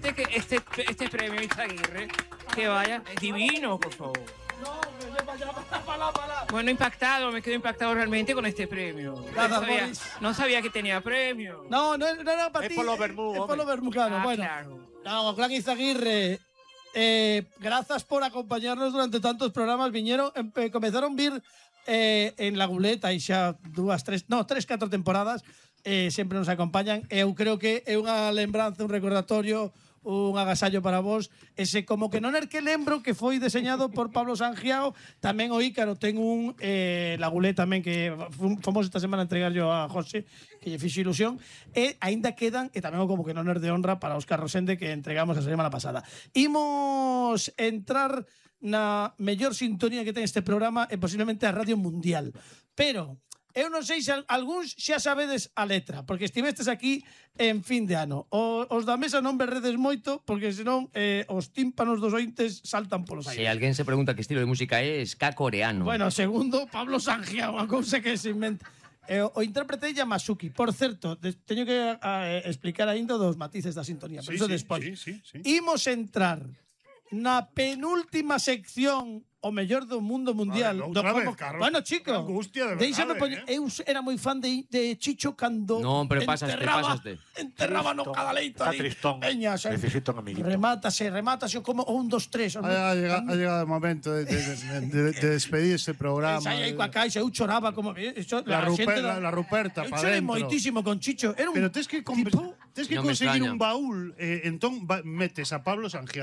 este premio Izaguirre, que vaya divino, por favor. No, para. Bueno, me quedo impactado realmente con este premio. No sabía que tenía premio. No, para ti. Es por los vermú, Es por los vermú, claro. Bueno, claro. no, Clan Izaguirre, gracias por acompañarnos durante tantos programas. Viñeron, comenzaron a vir en la Guleta e xa 3, 4 temporadas sempre nos acompañan. Eu creo que é unha lembranza, un recordatorio, un agasallo para vos. Ese como que non er que lembro que foi deseñado por Pablo Sangiao. Tamén o Ícaro ten un Lagulé tamén que fomos esta semana a entregarlo a José, que lle fixo ilusión. E aínda quedan, e tamén o como que non er de honra para Óscar Rosende, que entregamos a semana pasada. Imos entrar na mellor sintonía que ten este programa e posiblemente a Radio Mundial. Pero eu non sei se algúns xa sabedes a letra, porque estivestes aquí en fin de ano. Os da mesa non berredes moito, porque senón os tímpanos dos ointes saltan polos aires. Se alguén se pregunta que estilo de música é ska coreano. Bueno, segundo, Pablo Sangiao, a cousa que se inventa. O intérprete é Yamasuki. Por certo, teño que explicar ainda dos matices da sintonía, pero eso despois. Sí. Imos entrar na penúltima sección o mellor do mundo mundial. Bueno, chico, deixame poñer. Eu era moi fan de Chicho cando non, pero pasaste. Enterraba no cadaleito. Está tristón. Peña, necesito un amiguito. Remátase como 1, 2, 3. Ha llegado el momento de despedir este programa. Aí coa caixa, eu choraba como la Ruperta para dentro. Eu chorei moitísimo con Chicho. Era un pero tens que conseguir un baúl, entón metes a Pablo Sangiao.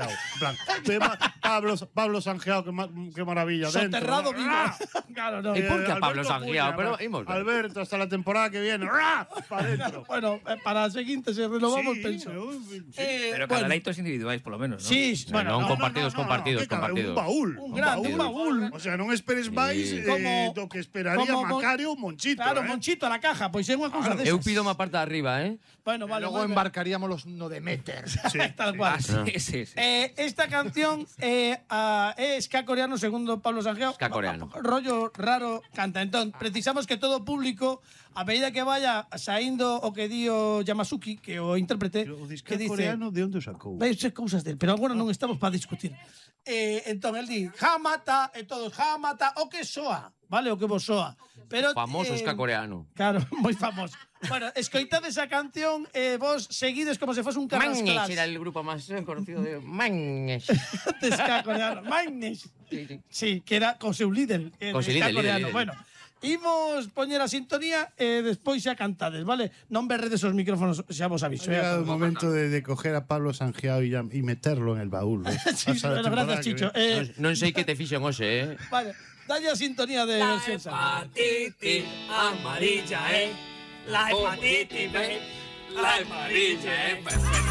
Pablo Sangiao, que maravilla. Soterrado dentro, vivo. Claro, no. ¿Y por qué a Pablo Sangiao? Pero Alberto, hasta la temporada que viene. Para dentro. Bueno, para la siguiente se renovamos, penso. Pero cada leitos individuais, por lo menos, ¿no? Sí, bueno, compartidos. Un baúl. Un baúl. O sea, non esperes máis do que esperaría Macario ou Monchito. Claro, Monchito a la caja, pois é unha cousa desas. Eu pido unha parte de arriba, Bueno, vale. Luego embarcaríamos los no de Demeter. Tal cual. Sí. Esta canción é ska coreano, segundo Pablo Sangiao. Ska coreano. Rollo raro canta. Entón, precisamos que todo o público, a medida que vaya saindo o que dio Yamasuki, que o intérprete, que dice coreano, de onde o sacou? Veis cousas del, pero agora non estamos para discutir. Entón, el di, Hamata, e todos, Hamata, o que soa, vale, o que vos soa. Pero, famoso ska coreano. Claro, moi famoso. Bueno, escoitade esa canción e vos seguides como se fose un carrasclas. Magnesh era el grupo máis conocido de Magnesh. De ska coreano. Magnesh. Sí, que era con seu líder. Con seu líder. Bueno, imos poñer a sintonía e despois xa cantades, vale? Non berredes os micrófonos, xa vos aviso. Ha llegado el momento de coger a Pablo Sangiao y meterlo en el baúl. Sí, bueno, gracias, Chicho. Non sei que te fixen hoxe, Vale, dalle a sintonía de versión. La hepatitis amarilla, la hepatitis B, la amarilla,